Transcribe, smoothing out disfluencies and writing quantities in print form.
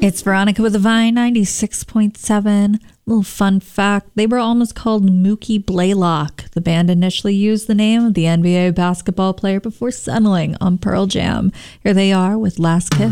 It's Veronica with the Vine, 96.7. Little fun fact, they were almost called Mookie Blaylock. The band initially used the name of the NBA basketball player before settling on Pearl Jam. Here they are with Last Kiss.